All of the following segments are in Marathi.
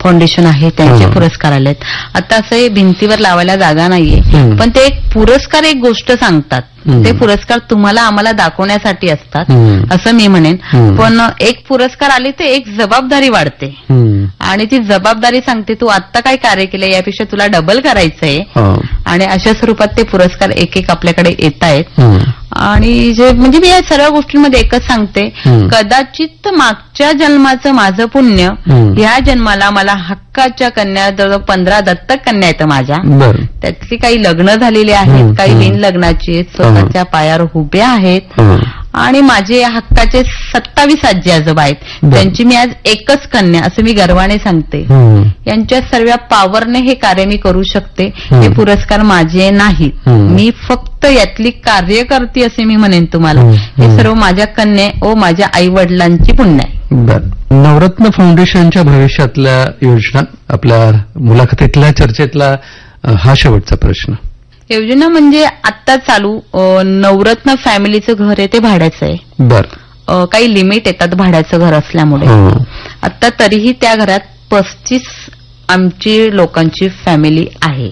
फाउंडेशन आहे त्यांचे पुरस्कार आलेत. आता असं भिंतीवर लावायला जागा नाहीये, पण ते एक पुरस्कार एक गोष्ट सांगतात. ते पुरस्कार तुम्हाला आम्हाला दाखवण्यासाठी असतात असं मी म्हणेन. पण एक पुरस्कार आले तर एक जबाबदारी वाढते आणि ती जबाबदारी सांगते तू आत्ता काय कार्य केलं यापेक्षा तुला डबल करायचंय. आणि अशा स्वरूपात ते पुरस्कार एक एक आपल्याकडे येत आहेत. आणि जे म्हणजे मी या सर्व गोष्टींमध्ये एकच सांगते, कदाचित मागच्या जन्माचं माझं पुण्य ह्या जन्माला मला हक्काच्या कन्या 15 दत्तक कन्या आहेत माझ्या. त्यातली काही लग्न झालेली आहेत, काही बिन लग्नाची आहेत, स्वतःच्या पायावर उभ्या आहेत. आणि माझे हक्काचे 27 आजी आजोबा आहेत, त्यांची मी आज एकच कन्या असं मी गर्वाने सांगते. यांच्या सर्व पावरने हे कार्य मी करू शकते. हे पुरस्कार माझे नाहीत, मी फक्त यातली कार्यकर्ती असे मी म्हणेन तुम्हाला. हे सर्व माझ्या कन्या व माझ्या आई वडिलांची पुण्य आहे. नवरत्न फाउंडेशनच्या भविष्यातल्या योजना, आपल्या मुलाखतीतल्या चर्चेतला हा शेवटचा प्रश्न. योजना म्हणजे आता चालू नवरत्न फॅमिलीचं घर आहे ते भाड्याचं आहे. काही लिमिट येतात भाड्याचं घर असल्यामुळे. आता तरीही त्या घरात 35 आमची लोकांची फॅमिली आहे.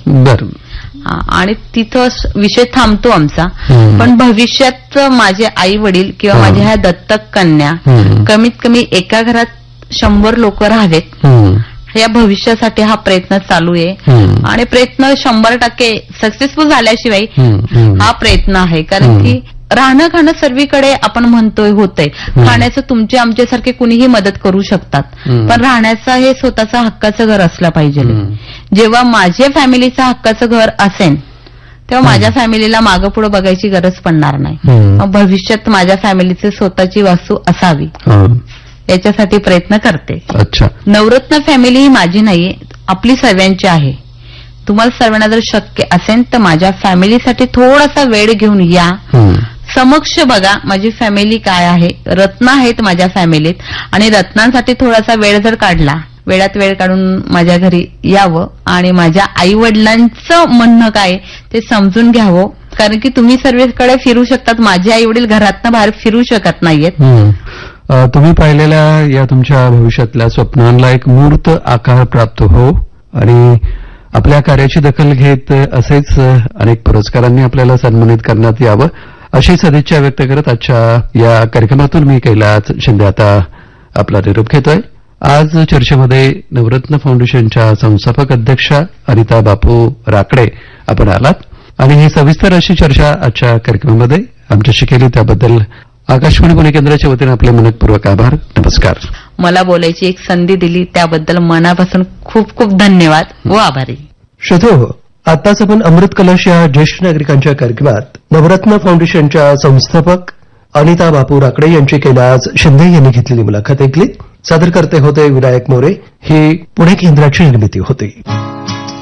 आणि तिथं विषय थांबतो आमचा. पण भविष्यात माझे आई वडील किंवा माझ्या ह्या दत्तक कन्या कमीत कमी एका घरात 100 लोक राहावेत या भविष्यासाठी हा प्रयत्न चालू आहे. आणि प्रयत्न 100% सक्सेसफुल झाल्याशिवाय हा प्रयत्न आहे. कारण की राहणं खाणं सर्वीकडे आपण म्हणतोय होतंय. खाण्याचं तुमचे आमच्यासारखे कुणीही मदत करू शकतात, पण राहण्याचं हे स्वतःचं हक्काचं घर असलं पाहिजे. जेव्हा माझ्या फॅमिलीचं हक्काचं घर असेल तेव्हा माझ्या फॅमिलीला मागं पुढे बघायची गरज पडणार नाही. भविष्यात माझ्या फॅमिलीची स्वतःची वास्तू असावी याच्यासाठी प्रयत्न करते. नवरत्न फॅमिली ही माझी नाहीये, आपली सर्वांची आहे. तुम्हाला सर्वांना जर शक्य असेल तर माझ्या फॅमिलीसाठी थोडासा वेळ घेऊन या, समक्ष बघा माझी फॅमिली काय आहे. रत्न आहेत माझ्या फॅमिलीत आणि रत्नांसाठी थोडासा वेळ जर काढला, वेळात वेळ काढून माझ्या घरी यावं आणि माझ्या आई वडिलांचं म्हणणं काय ते समजून घ्यावं. कारण की तुम्ही सर्वेकडे फिरू शकतात, माझे आई वडील घरातनं बाहेर फिरू शकत नाहीयेत. तुम्ही पाहिलेल्या या तुमच्या भविष्यातल्या स्वप्नांना एक मूर्त आकार प्राप्त हो आणि आपल्या कार्याची दखल घेत असेच अनेक पुरस्कारांनी आपल्याला सन्मानित करण्यात यावं अशी सदिच्छा व्यक्त करत आजच्या या कार्यक्रमातून मी कैलास शिंदे आता आपला निरोप घेतोय. आज चर्चेमध्ये नवरत्न फाउंडेशनच्या संस्थापक अध्यक्षा अनिता बापू राकडे आपण आलात आणि ही सविस्तर अशी चर्चा आजच्या कार्यक्रमामध्ये आमच्याशी केली त्याबद्दल आकाशवाणी पुणे केंद्राच्या वतीने आपले मनपूर्वक आभार. नमस्कार. मला बोलायची एक संधी दिली त्याबद्दल मनापासून खूप खूप धन्यवाद व आभारी. श्रोतो, आताच आपण अमृत कलश या ज्येष्ठ नागरिकांच्या कार्यक्रमात नवरत्न फाउंडेशनच्या संस्थापक अनिता बापू राकडे यांची कैलास शिंदे यांनी घेतलेली मुलाखत ऐकली. सादर करते होते विनायक मोरे. ही पुणे केंद्राची निर्मिती होती.